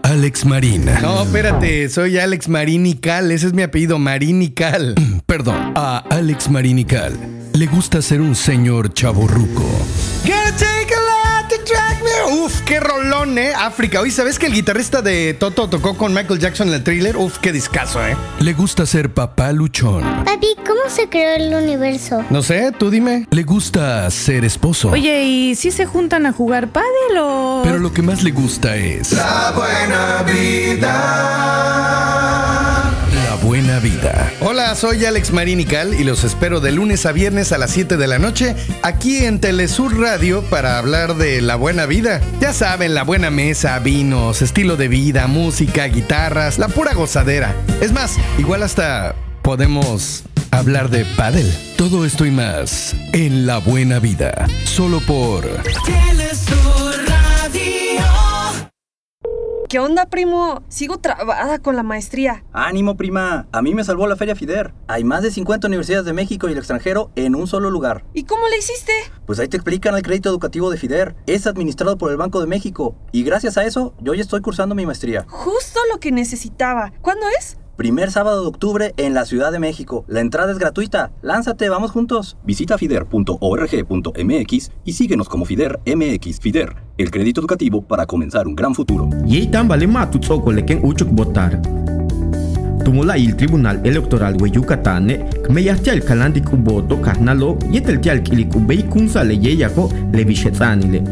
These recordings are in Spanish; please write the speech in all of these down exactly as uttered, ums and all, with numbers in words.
Alex Marín. No, espérate, soy Alex Marín y Cal, ese es mi apellido, Marín y Cal. Perdón, a Alex Marín y Cal le gusta ser un señor chavorruco. Gonna take a lot to drag me. Uf, qué rolón, eh, África. Oye, ¿sabes que el guitarrista de Toto tocó con Michael Jackson en el Thriller? Uf, qué discazo, eh. Le gusta ser papá luchón. Papi, ¿cómo se creó el universo? No sé, tú dime. Le gusta ser esposo. Oye, ¿y si se juntan a jugar pádel o...? Pero lo que más le gusta es... La buena vida. La buena vida. Hola, soy Alex Marín y Cal y los espero de lunes a viernes a las siete de la noche aquí en Telesur Radio para hablar de la buena vida. Ya saben, la buena mesa, vinos, estilo de vida, música, guitarras, la pura gozadera. Es más, igual hasta podemos hablar de pádel. Todo esto y más en La Buena Vida, solo por Telesur Radio. ¿Qué onda, primo? Sigo trabada con la maestría. ¡Ánimo, prima! A mí me salvó la Feria FIDER. Hay más de cincuenta universidades de México y el extranjero en un solo lugar. ¿Y cómo le hiciste? Pues ahí te explican el crédito educativo de FIDER. Es administrado por el Banco de México. Y gracias a eso, yo ya estoy cursando mi maestría. Justo lo que necesitaba. ¿Cuándo es? Primer sábado de octubre en la Ciudad de México. La entrada es gratuita. Lánzate, vamos juntos. Visita fider punto org punto mx y síguenos como FIDER M X. FIDER, el crédito educativo para comenzar un gran futuro. Yei tambale matu tsokole ken uchuk botar. Tumula il Tribunal Electoral we Yucatán, kmeyahtia el kalandik uboto kahnalo, yetel tial kilik ubei kunsa le yeyako le vishetsanile.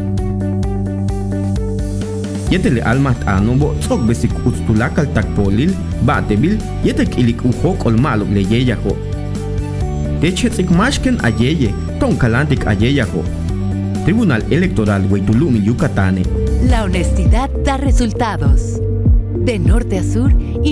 Yetele almat anombo tsok besik ustulakal takpolil, batebil, yetek ilik uhok olmalo le yeyako. Techetsik mashken ayeye, ton kalantik ayeyajo. Tribunal Electoral Huaytulumi, Yucatán. La honestidad da resultados. De norte a sur y